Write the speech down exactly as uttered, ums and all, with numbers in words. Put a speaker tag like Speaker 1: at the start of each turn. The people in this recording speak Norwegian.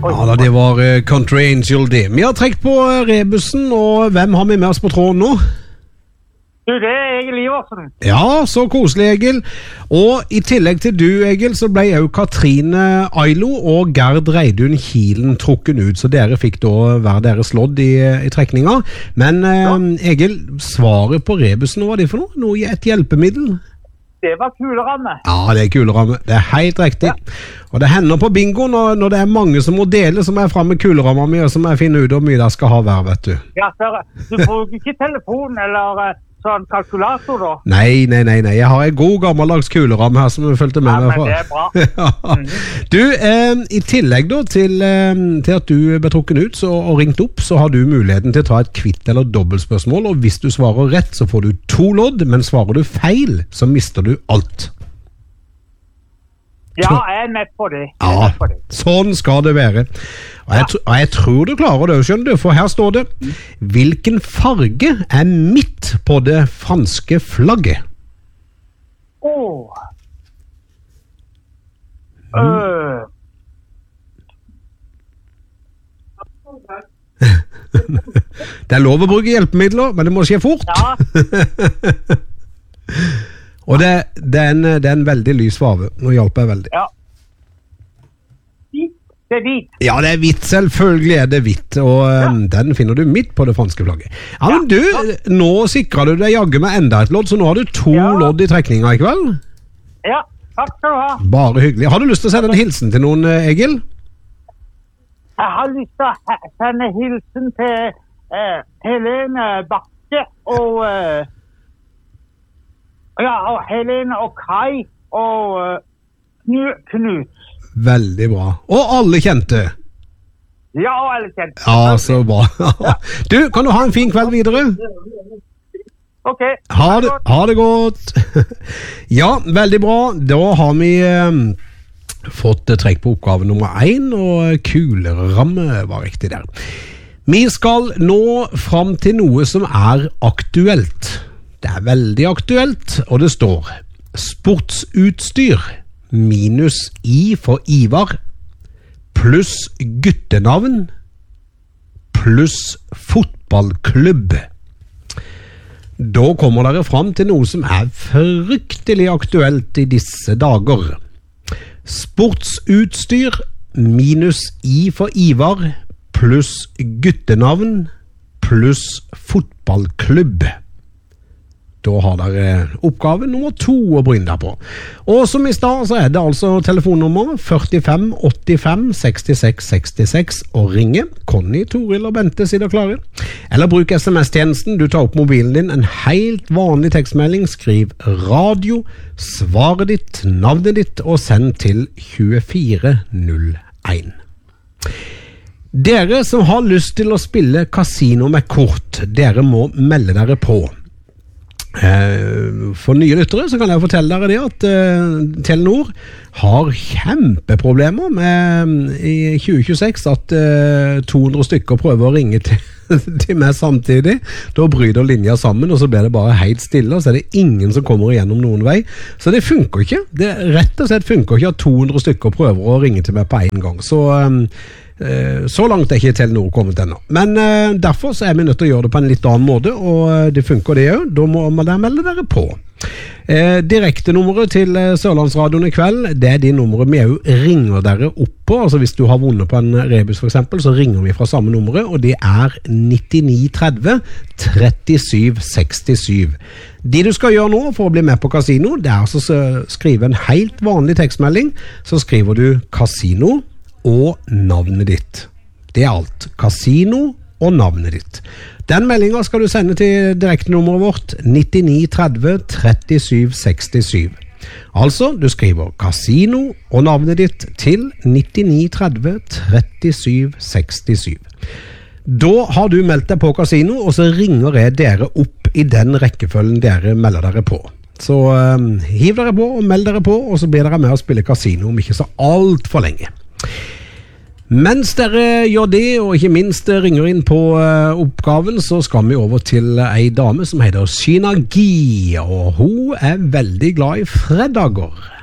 Speaker 1: Ja, da, det var uh, Country Angel det. Vi har trekt på uh, rebusen, og hvem har vi med oss på tråden nå?
Speaker 2: Du, det er Egil Iversen.
Speaker 1: Ja, så koselig, Egil. Og i tillegg til du, Egil, så ble jo Katrine Ailo og Gerd Reidun Kielen trukken ut, så dere fikk da hver deres lodd i, i trekninga. Men uh, Egil, svaret på rebusen, hva var det for noe? Noe i et hjelpemiddel?
Speaker 2: Det var kuleramme.
Speaker 1: Ja, det er kuleramme. Det er helt riktig. Ja. Og det hender på bingo når, når det er mange som må dele, som er fremme med kuleramma mi, og som jeg finner ut hvor mye de skal ha hver, vet du.
Speaker 2: Ja, så du bruker ikke telefon eller sånn kalkulator da?
Speaker 1: Nei, nei, nei, nei. Jeg har en god gammeldags kuleramme her som vi følte med
Speaker 2: ja,
Speaker 1: meg fra.
Speaker 2: Ja, men det er bra.
Speaker 1: Ja. Mm-hmm. Du, eh, i tillegg da til, eh, til at du ble trukken ut så, og ringt opp, så har du muligheten til å ta et kvitt eller dobbeltspørsmål, og hvis du svarer rett så får du to lodd, men svarer du feil så mister du alt.
Speaker 2: Ja, jeg er med på det.
Speaker 1: Ja,
Speaker 2: med på det.
Speaker 1: Sånn skal det være. Og jeg, og jeg tror du klarer det, skjønner du, for her står det: hvilken farge er midt på det franske flagget?
Speaker 2: Åh. Mm. Øh.
Speaker 1: Det er lov å bruke hjelpemidler, men det må skje fort.
Speaker 2: Ja.
Speaker 1: Og det, det, er en, det er en veldig lys farve. Nå hjelper jeg veldig.
Speaker 2: Ja. Det er hvitt.
Speaker 1: Ja, det er hvitt. Selvfølgelig er det hvitt. Og ja. um, den finner du midt på det franske flagget. Ja, men du, ja. Nå sikrer du deg jagge med enda et lodd, så nå har du to ja. lodd i trekninga i kveld.
Speaker 2: Ja, takk skal du ha.
Speaker 1: Bare hyggelig. Har du lyst til å sende en hilsen til noen, Egil?
Speaker 2: Jeg har lyst til å sende hilsen til uh, Helene Bakke og... Uh, Ja, og Helene og Kai og uh, Knut.
Speaker 1: Veldig bra. Og alle kjente.
Speaker 2: Ja, og alle kjente.
Speaker 1: Ja, så bra. Ja. Du, kan du ha en fin kveld videre?
Speaker 2: Ok.
Speaker 1: Ha det, ha det godt. Ja, veldig bra. Da har vi um, fått trekk på oppgave nummer én, og kuleramme var riktig der. Vi skal nå fram til noe som er aktuelt. Det er veldig aktuelt, og det står sportsutstyr minus I for Ivar pluss guttenavn pluss fotballklubb. Da kommer dere fram til noe som er fryktelig aktuelt i disse dager. Sportsutstyr minus I for Ivar pluss guttenavn pluss fotballklubb. Da har dere oppgave nummer to å bryne deg på. Og som i stad så er det altså telefonnummer førtifem åttifem sekstiseks sekstiseks og ringe. Conny, Toril og Bente sitter klare. Eller bruk sms-tjenesten. Du tar opp mobilen din, en helt vanlig tekstmelding. Skriv radio, svaret ditt, navnet ditt og send til tjuefire null én. Dere som har lyst til å spille kasino med kort, dere må melde dere på. For nye lyttere så kan jeg fortelle dere det at uh, Telenor har kjempeproblemer med i tjue tjueseks at uh, to hundre stykker prøver å ringe til, til meg samtidig. Da bryter linja sammen, og så blir det bare helt stille, og så er det ingen som kommer igjennom noen vei. Så det funker ikke. Det rett og slett funker ikke at to hundre stykker prøver å ringe til meg på en gang. Så um, så langt er ikke Telenor kommet ennå. Men uh, derfor så er vi nødt til å gjøre det på en litt annen måte, og det funker det jo. Da må man der melde dere på. Uh, direkte nummeret til uh, Sørlandsradioen i kveld, det er de nummeret vi jo ringer dere opp på. Altså hvis du har vunnet på en rebus for eksempel, så ringer vi fra samme nummeret, og det er nittini tretti trettisju sekstisju. De du skal gjøre nå for å bli med på kasino, det er altså å skrive en helt vanlig tekstmelding. Så skriver du kasino og navnet ditt. Det er alt. Kasino og navnet ditt. Den meldingen skal du sende til direktenummeret vårt nittini tretti trettisju sekstisju. Altså, du skriver kasino og navnet ditt til nittini tretti trettisju sekstisju. Da har du meldt deg på kasino, og så ringer jeg dere opp i den rekkefølgen dere melder dere på. Så um, hiv dere på og meld dere på, og så blir dere med å spille kasino om ikke så alt for lenge. Mens dere gjør det, og ikke minst ringer inn på uh, oppgaven, så skal vi over til ei dame som heter Sheena Ghee, og hun er veldig glad i fredager.